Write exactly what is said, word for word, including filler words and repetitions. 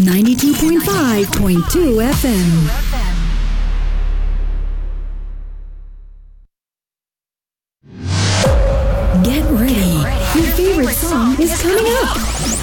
ninety-two point five point two F M. Get ready. Your favorite song is coming up.